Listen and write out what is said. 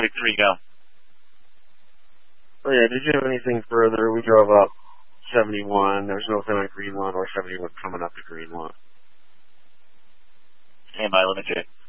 Victory, go. Oh yeah, did you have anything further? We drove up 71. There's nothing on Greenlawn or 71 coming up to Greenlawn. Stand by, limit J.